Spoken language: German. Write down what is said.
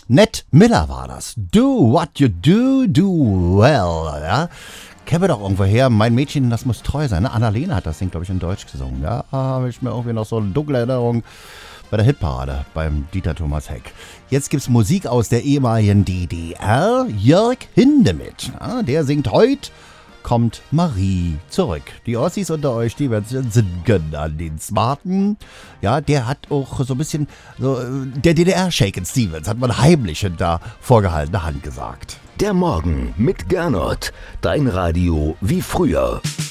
Ned Miller war das. Do what you do, do well. Ja? Kennen wir doch irgendwo her. Mein Mädchen, das muss treu sein. Ne? Annalena hat das Ding, glaube ich, in Deutsch gesungen. Ja, habe ich mir irgendwie noch so eine dunkle Erinnerung bei der Hitparade beim Dieter Thomas Heck. Jetzt gibt's Musik aus der ehemaligen DDR. Jörg Hindemith. Ja, der singt heute Kommt Marie zurück. Die Ossis unter euch, die werden singen an den Smarten. Ja, der hat auch so ein bisschen, so, der DDR-Shaken Stevens hat man heimlich hinter vorgehaltener Hand gesagt. Der Morgen mit Gernot. Dein Radio wie früher.